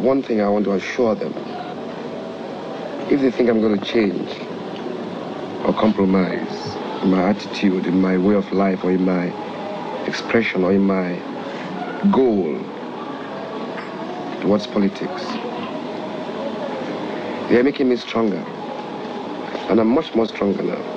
one thing I want to assure them. If they think I'm going to change or compromise in my attitude, in my way of life, or in my expression, or in my goal towards politics, they are making me stronger. And I'm much more stronger now.